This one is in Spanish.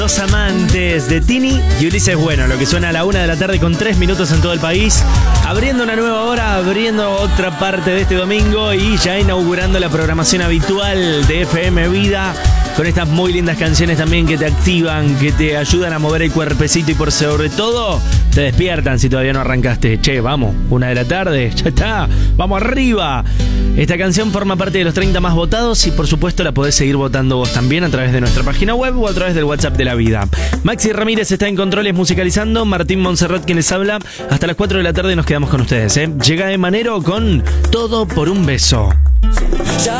Dos amantes de Tini y Ulises Bueno, lo que suena a la 1 de la tarde con 3 minutos en todo el país, abriendo una nueva hora, abriendo otra parte de este domingo y ya inaugurando la programación habitual de FM Vida, con estas muy lindas canciones también que te activan, que te ayudan a mover el cuerpecito y por sobre todo te despiertan si todavía no arrancaste. Che, vamos, 1 de la tarde, ya está, vamos arriba. Esta canción forma parte de los 30 más votados y por supuesto la podés seguir votando vos también a través de nuestra página web o a través del WhatsApp de la vida. Maxi Ramírez está en controles musicalizando, Martín Montserrat quien les habla. Hasta las 4 de la tarde nos quedamos con ustedes, ¿eh? Llega Emanero con Todo por un beso.